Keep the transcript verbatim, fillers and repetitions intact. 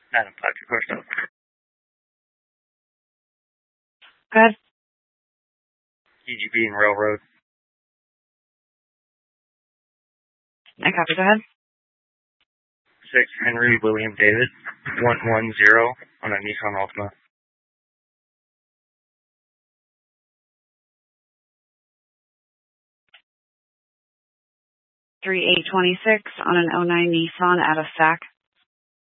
nine five two four stop. Good. E G B and Railroad. I copy. Go ahead. six Henry William David, one one zero on a Nissan Altima. three eight twenty-six on an oh nine Nissan out of S A C.